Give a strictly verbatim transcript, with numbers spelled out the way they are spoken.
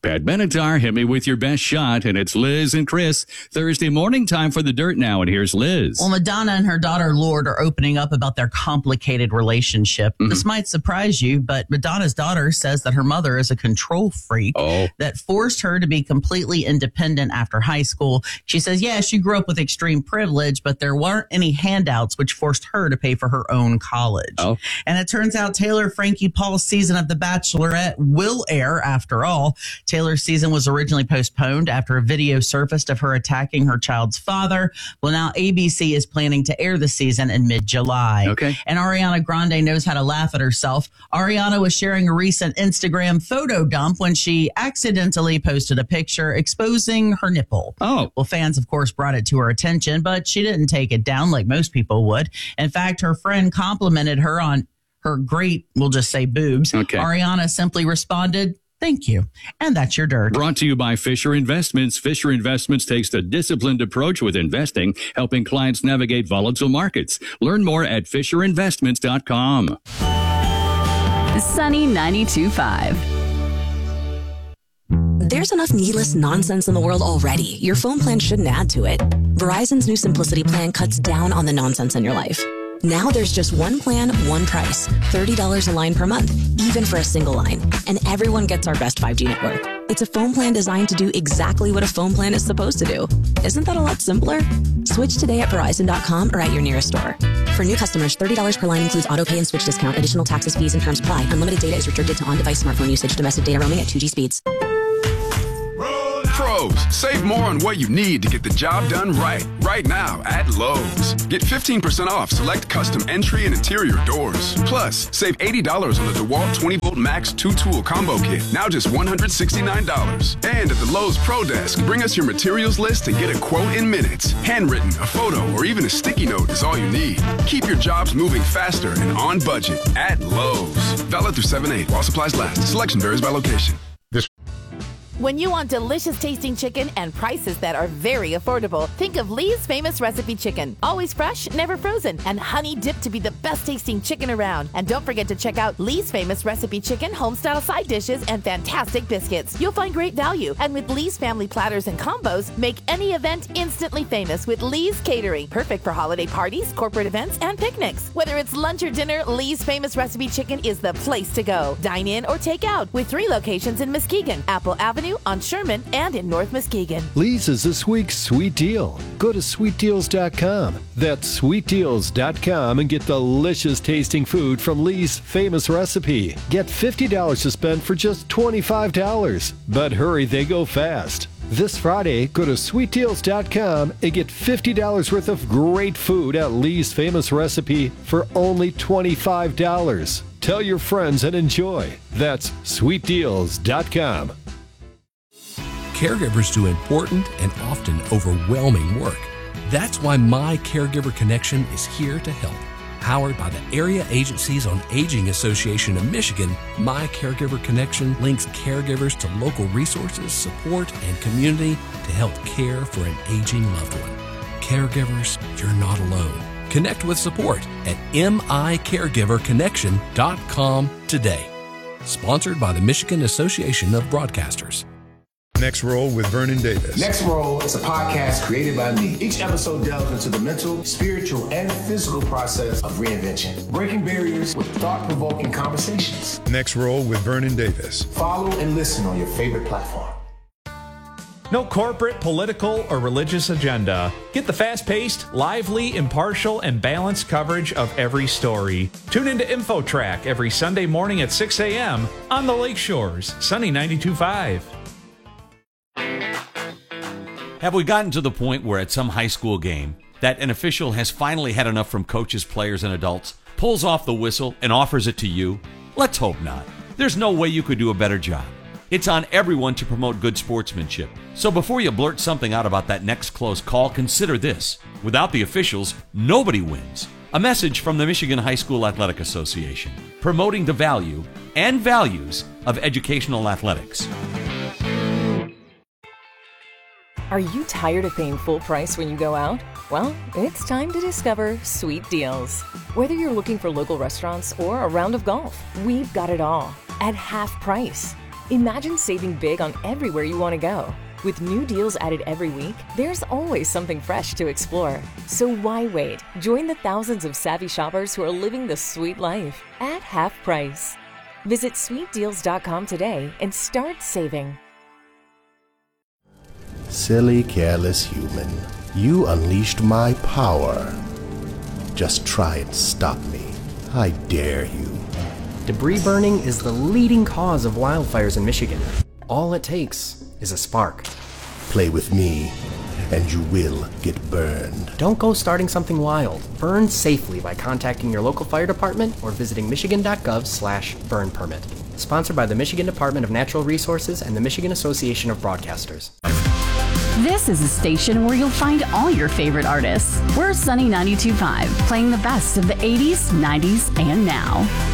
Pat Benatar, hit me with your best shot, and it's Liz and Chris. Thursday morning time for the dirt now, and here's Liz. Well, Madonna and her daughter Lorde are opening up about their complicated relationship. Mm-hmm. This might surprise you, but Madonna's daughter says that her mother is a control freak oh. that forced her to be completely independent after high school. She says, yeah, she grew up with extreme privilege, but there weren't any handouts, which forced her to pay for her own college. Oh. And it turns out Taylor Frankie Paul's season of The Bachelorette will air after all. Taylor's season was originally postponed after a video surfaced of her attacking her child's father. Well, now A B C is planning to air the season in mid-July. Okay. And Ariana Grande knows how to laugh at herself. Ariana was sharing a recent Instagram photo dump when she accidentally posted a picture exposing her nipple. Oh. Well, fans, of course, brought it to her attention, but she didn't take it down like most people would. In fact, her friend complimented her on her great, we'll just say boobs. Okay. Ariana simply responded, thank you. And that's your dirt. Brought to you by Fisher Investments. Fisher Investments takes a disciplined approach with investing, helping clients navigate volatile markets. Learn more at fisher investments dot com. Sunny ninety-two point five. There's enough needless nonsense in the world already. Your phone plan shouldn't add to it. Verizon's new Simplicity plan cuts down on the nonsense in your life. Now there's just one plan, one price, thirty dollars a line per month, even for a single line. And everyone gets our best five G network. It's a phone plan designed to do exactly what a phone plan is supposed to do. Isn't that a lot simpler? Switch today at Verizon dot com or at your nearest store. For new customers, thirty dollars per line includes auto pay and switch discount. Additional taxes, fees, and terms apply. Unlimited data is restricted to on-device smartphone usage. Domestic data roaming at two G speeds. Pros, save more on what you need to get the job done right. Right now at Lowe's. Get fifteen percent off select custom entry and interior doors. Plus, save eighty dollars on the DeWalt twenty volt Max two tool combo kit. Now just one hundred sixty-nine dollars. And at the Lowe's Pro Desk, bring us your materials list and get a quote in minutes. Handwritten, a photo, or even a sticky note is all you need. Keep your jobs moving faster and on budget at Lowe's. Valid through seven eight while supplies last. Selection varies by location. This When you want delicious tasting chicken and prices that are very affordable, think of Lee's Famous Recipe Chicken. Always fresh, never frozen, and honey dipped to be the best tasting chicken around. And don't forget to check out Lee's Famous Recipe Chicken homestyle side dishes and fantastic biscuits. You'll find great value. And with Lee's family platters and combos, make any event instantly famous with Lee's Catering. Perfect for holiday parties, corporate events, and picnics. Whether it's lunch or dinner, Lee's Famous Recipe Chicken is the place to go. Dine in or take out with three locations in Muskegon, Apple Avenue, on Sherman, and in North Muskegon. Lee's is this week's sweet deal. Go to sweet deals dot com. That's sweet deals dot com and get delicious tasting food from Lee's Famous Recipe. Get fifty dollars to spend for just twenty-five dollars. But hurry, they go fast. This Friday, go to sweet deals dot com and get fifty dollars worth of great food at Lee's Famous Recipe for only twenty-five dollars. Tell your friends and enjoy. That's sweet deals dot com. Caregivers do important and often overwhelming work. That's why My Caregiver Connection is here to help. Powered by the Area Agencies on Aging Association of Michigan, My Caregiver Connection links caregivers to local resources, support, and community to help care for an aging loved one. Caregivers, you're not alone. Connect with support at M I caregiver connection dot com today. Sponsored by the Michigan Association of Broadcasters. Next Roll with Vernon Davis. Next Roll is a podcast created by me. Each episode delves into the mental, spiritual, and physical process of reinvention, breaking barriers with thought-provoking conversations. Next Roll with Vernon Davis. Follow and listen on your favorite platform. No corporate, political, or religious agenda. Get the fast-paced, lively, impartial, and balanced coverage of every story. Tune into InfoTrack every Sunday morning at six a.m. on the Lake Shores, Sunny ninety-two point five. Have we gotten to the point where at some high school game that an official has finally had enough from coaches, players, and adults, pulls off the whistle, and offers it to you? Let's hope not. There's no way you could do a better job. It's on everyone to promote good sportsmanship. So before you blurt something out about that next close call, consider this. Without the officials, nobody wins. A message from the Michigan High School Athletic Association, promoting the value and values of educational athletics. Are you tired of paying full price when you go out? Well, it's time to discover Sweet Deals. Whether you're looking for local restaurants or a round of golf, we've got it all at half price. Imagine saving big on everywhere you want to go. With new deals added every week, there's always something fresh to explore. So why wait? Join the thousands of savvy shoppers who are living the sweet life at half price. Visit sweet deals dot com today and start saving. Silly, careless human. You unleashed my power. Just try and stop me. I dare you. Debris burning is the leading cause of wildfires in Michigan. All it takes is a spark. Play with me, and you will get burned. Don't go starting something wild. Burn safely by contacting your local fire department or visiting michigan.gov slash burn permit. Sponsored by the Michigan Department of Natural Resources and the Michigan Association of Broadcasters. This is a station where you'll find all your favorite artists. We're Sunny ninety-two point five, playing the best of the eighties, nineties, and now.